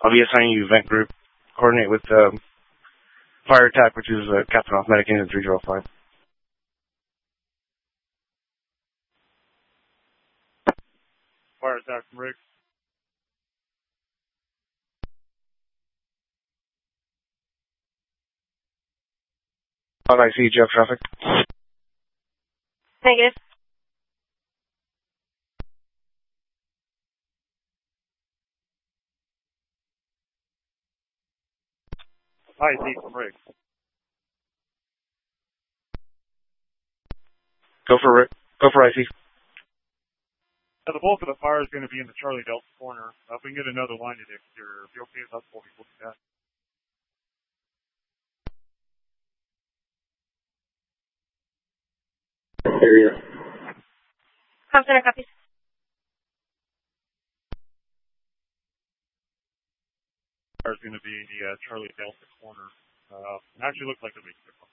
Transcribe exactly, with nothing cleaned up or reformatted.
I'll be assigning you event group. Coordinate with um, fire attack, which is uh, Captain Off Medic Engine three zero five. Fire attack from Rick. On I C, Jeff traffic. Negative. I C from Rick. Go for Rick. Go for I C. Now, the bulk of the fire is going to be in the Charlie Delta corner. Uh, if we can get another line in exterior, if you're okay with us, we'll do that. Area. Com center copies. Fire is going to be in the uh, Charlie Delta corner. Uh, it actually looks like it'll be